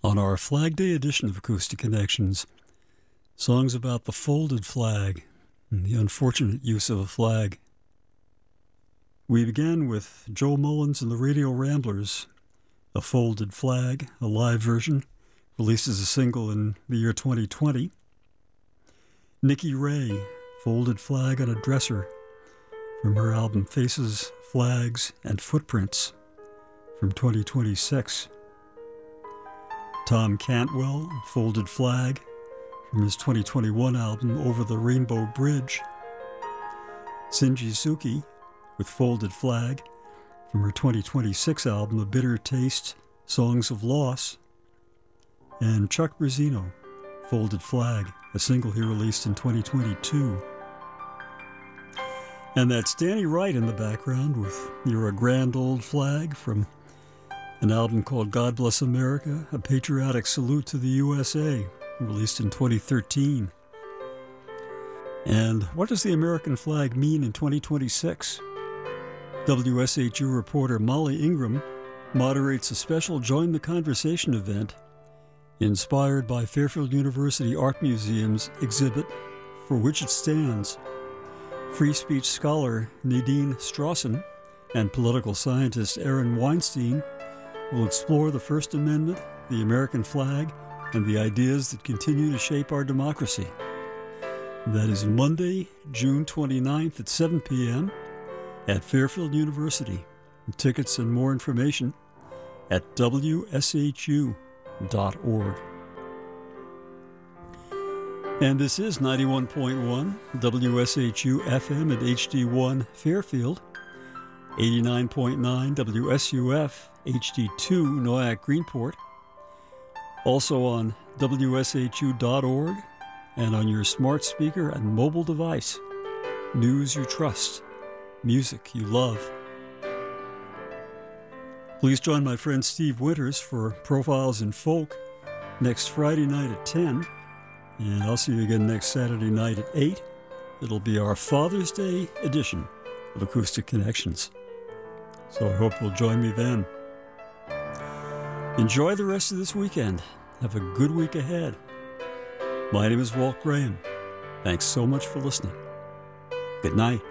On our Flag Day edition of Acoustic Connections, songs about the folded flag and the unfortunate use of a flag. We began with Joe Mullins and the Radio Ramblers, A Folded Flag, a live version, released as a single in the year 2020. Nikki Ray, Folded Flag on a Dresser, from her album Faces, Flags, and Footprints, from 2026. Tom Cantwell, Folded Flag, from his 2021 album Over the Rainbow Bridge. Shinji Suki, with Folded Flag, from her 2026 album A Bitter Taste, Songs of Loss. And Chuck Brazzino, Folded Flag, a single he released in 2022. And that's Danny Wright in the background with You're a Grand Old Flag, from an album called God Bless America, a patriotic salute to the USA, released in 2013. And what does the American flag mean in 2026? WSHU reporter Molly Ingram moderates a special Join the Conversation event inspired by Fairfield University Art Museum's exhibit For Which It Stands. Free speech scholar Nadine Strawson and political scientist Aaron Weinstein will explore the First Amendment, the American flag, and the ideas that continue to shape our democracy. That is Monday, June 29th at 7 p.m. at Fairfield University. Tickets and more information at wshu.org. And this is 91.1 WSHU FM at HD1 Fairfield, 89.9 WSUF HD2 Noyac Greenport, also on wshu.org and on your smart speaker and mobile device. News you trust, music you love. Please join my friend Steve Winters for Profiles in Folk next Friday night at 10, and I'll see you again next Saturday night at 8. It'll be our Father's Day edition of Acoustic Connections. So I hope you'll join me then. Enjoy the rest of this weekend. Have a good week ahead. My name is Walt Graham. Thanks so much for listening. Good night.